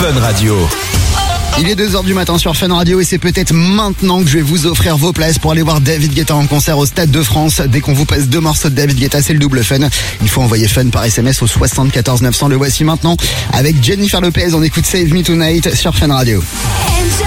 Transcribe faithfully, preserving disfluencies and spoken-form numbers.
Fun Radio. Il est deux heures du matin sur Fun Radio et c'est peut-être maintenant que je vais vous offrir vos places pour aller voir David Guetta en concert au Stade de France. Dès qu'on vous passe deux morceaux de David Guetta, c'est le double fun. Il faut envoyer fun par S M S au soixante-quatorze neuf cents. Le voici maintenant avec Jennifer Lopez. On écoute Save Me Tonight sur Fun Radio.